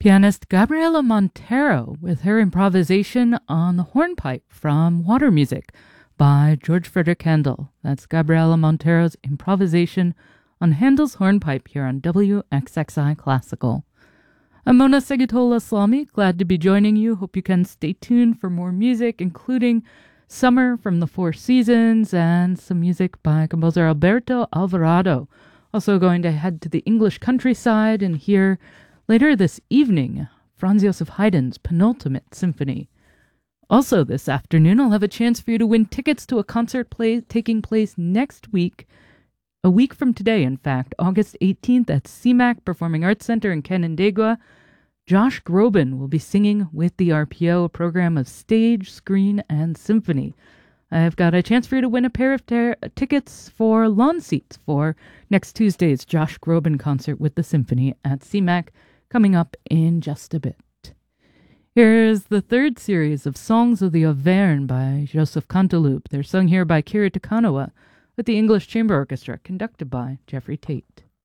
Pianist Gabriela Montero with her improvisation on the hornpipe from Water Music by George Frederick Handel. That's Gabriela Montero's improvisation on Handel's hornpipe here on WXXI Classical. I'm Mona Segitola Slami, glad to be joining you. Hope you can stay tuned for more music, including Summer from the Four Seasons and some music by composer Alberto Alvarado. Also going to head to the English countryside and hear later this evening Franz Joseph Haydn's Penultimate Symphony. Also this afternoon, I'll have a chance for you to win tickets to a concert taking place next week, a week from today, in fact, August 18th at CMAC Performing Arts Center in Canandaigua. Josh Groban will be singing with the RPO, a program of stage, screen, and symphony. I've got a chance for you to win a pair of tickets for lawn seats for next Tuesday's Josh Groban concert with the symphony at CMAC, coming up in just a bit. Here's the third series of Songs of the Auvergne by Joseph Canteloup. They're sung here by Kiri Takanawa with the English Chamber Orchestra, conducted by Jeffrey Tate.